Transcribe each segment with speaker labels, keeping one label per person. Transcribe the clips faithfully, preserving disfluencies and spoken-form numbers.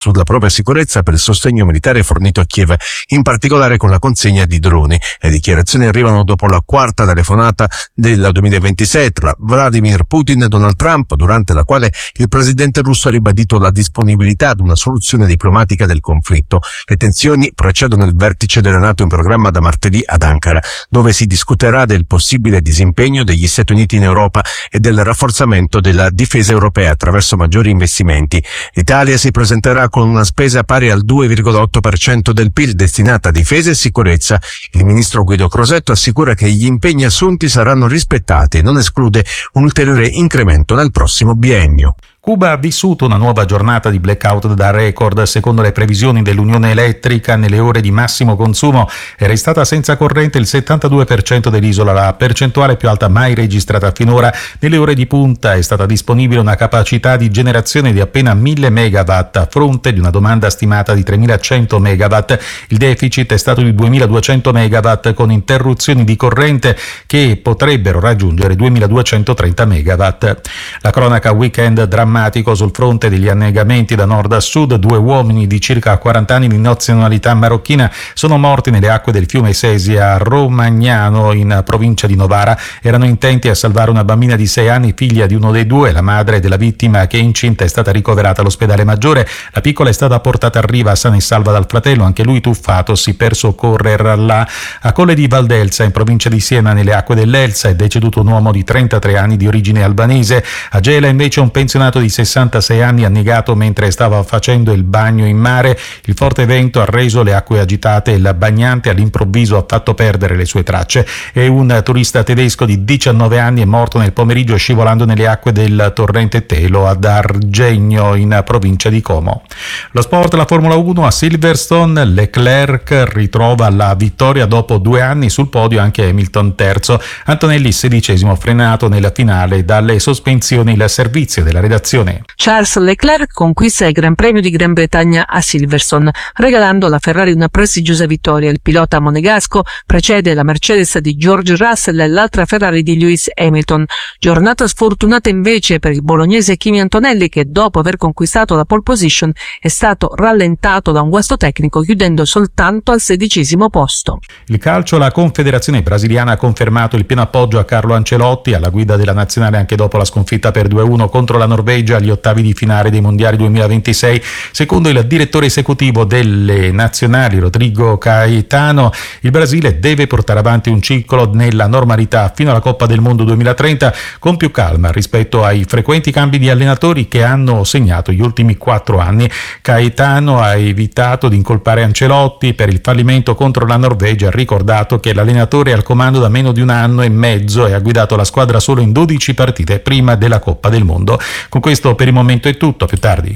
Speaker 1: sulla propria sicurezza per il sostegno militare fornito a Kiev, in particolare con la consegna di droni. Le dichiarazioni arrivano dopo la quarta telefonata del duemilaventisei tra Vladimir Putin e Donald Trump, durante la quale il presidente russo ha ribadito la disponibilità ad una soluzione diplomatica del conflitto. Le tensioni precedono il vertice della NATO in programma da martedì ad Ankara, dove si discuterà del possibile disimpegno degli Stati Uniti in Europa e del rafforzamento della difesa europea attraverso maggiori investimenti. L'Italia si presenterà con una spesa pari al due virgola otto per cento del P I L destinata a difesa e sicurezza. Il ministro Guido Crosetto assicura che gli impegni assunti saranno rispettati e non esclude un ulteriore incremento nel prossimo biennio.
Speaker 2: Cuba ha vissuto una nuova giornata di blackout da record. Secondo le previsioni dell'Unione Elettrica, nelle ore di massimo consumo era stata senza corrente il settantadue per cento dell'isola, la percentuale più alta mai registrata finora. Nelle ore di punta è stata disponibile una capacità di generazione di appena mille megawatt a fronte di una domanda stimata di tremilacento megawatt. Il deficit è stato di duemiladuecento megawatt, con interruzioni di corrente che potrebbero raggiungere duemiladuecentotrenta megawatt. La cronaca weekend drammatico sul fronte degli annegamenti da nord a sud. Due uomini di circa quaranta anni di nazionalità marocchina sono morti nelle acque del fiume Sesia a Romagnano, in provincia di Novara. Erano intenti a salvare una bambina di sei anni, figlia di uno dei due. La madre della vittima, che è incinta, è stata ricoverata all'ospedale Maggiore. La piccola è stata portata a riva sana e salva dal fratello, anche lui tuffatosi per soccorrerla. A Colle di Valdelsa, in provincia di Siena, nelle acque dell'Elsa, è deceduto un uomo di trentatré anni di origine albanese. A Gela invece un pensionato di sessantasei anni annegato mentre stava facendo il bagno in mare. Il forte vento ha reso le acque agitate e il bagnante all'improvviso ha fatto perdere le sue tracce. E un turista tedesco di diciannove anni è morto nel pomeriggio scivolando nelle acque del torrente Telo ad Argegno, in provincia di Como. Lo sport, la Formula uno a Silverstone. Leclerc ritrova la vittoria dopo due anni, sul podio anche Hamilton terzo. Antonelli sedicesimo, frenato nella finale dalle sospensioni. Il servizio della redazione.
Speaker 3: Charles Leclerc conquista il Gran Premio di Gran Bretagna a Silverstone, regalando alla Ferrari una prestigiosa vittoria. Il pilota monegasco precede la Mercedes di George Russell e l'altra Ferrari di Lewis Hamilton. Giornata sfortunata invece per il bolognese Kimi Antonelli, che dopo aver conquistato la pole position è stato rallentato da un guasto tecnico, chiudendo soltanto al sedicesimo posto.
Speaker 2: Il calcio, la Confederazione brasiliana ha confermato il pieno appoggio a Carlo Ancelotti, alla guida della nazionale anche dopo la sconfitta per due a uno contro la Norvegia agli ottavi di finale dei mondiali duemilaventisei. Secondo il direttore esecutivo delle nazionali Rodrigo Caetano, il Brasile deve portare avanti un ciclo nella normalità fino alla Coppa del Mondo duemilatrenta, con più calma rispetto ai frequenti cambi di allenatori che hanno segnato gli ultimi quattro anni. Caetano ha evitato di incolpare Ancelotti per il fallimento contro la Norvegia, ha ricordato che l'allenatore è al comando da meno di un anno e mezzo e ha guidato la squadra solo in dodici partite prima della Coppa del Mondo. Con questo per il momento è tutto, a più tardi.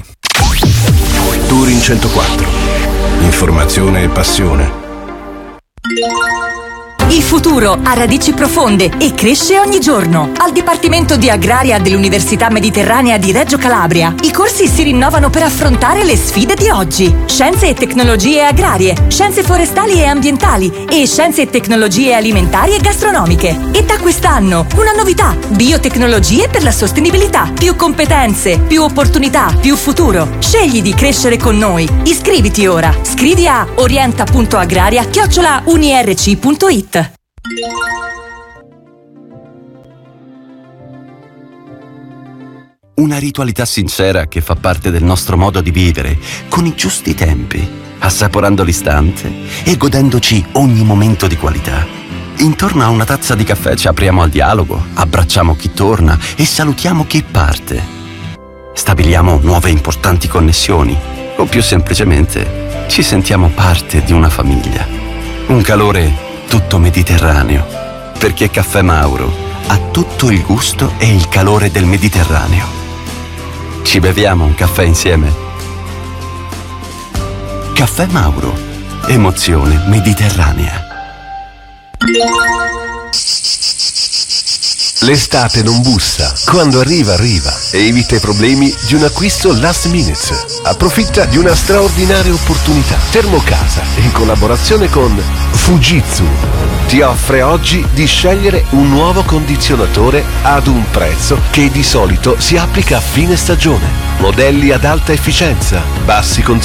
Speaker 4: Touring centoquattro. Informazione e passione.
Speaker 5: Il futuro ha radici profonde e cresce ogni giorno. Al Dipartimento di Agraria dell'Università Mediterranea di Reggio Calabria, i corsi si rinnovano per affrontare le sfide di oggi. Scienze e tecnologie agrarie, scienze forestali e ambientali e scienze e tecnologie alimentari e gastronomiche. E da quest'anno una novità: biotecnologie per la sostenibilità. Più competenze, più opportunità, più futuro. Scegli di crescere con noi. Iscriviti ora. Scrivi a orienta.agraria chiocciola unirc punto it.
Speaker 6: Una ritualità sincera che fa parte del nostro modo di vivere, con i giusti tempi, assaporando l'istante e godendoci ogni momento di qualità. Intorno a una tazza di caffè ci apriamo al dialogo, abbracciamo chi torna e salutiamo chi parte. Stabiliamo nuove importanti connessioni o più semplicemente ci sentiamo parte di una famiglia. Un calore tutto mediterraneo, perché Caffè Mauro ha tutto il gusto e il calore del Mediterraneo. Ci beviamo un caffè insieme? Caffè Mauro, emozione mediterranea.
Speaker 4: L'estate non bussa, quando arriva arriva e evita i problemi di un acquisto last minute. Approfitta di una straordinaria opportunità. Termocasa, in collaborazione con Fujitsu. ti offre oggi di scegliere un nuovo condizionatore ad un prezzo che di solito si applica a fine stagione. Modelli ad alta efficienza, bassi consumi